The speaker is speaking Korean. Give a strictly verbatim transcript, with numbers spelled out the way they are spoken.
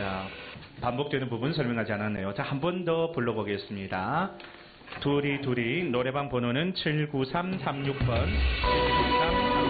자, 반복되는 부분 설명하지 않았네요. 자, 한 번 더 불러보겠습니다. 둘이 둘이 노래방 번호는 칠구삼 삼육 번 칠구삼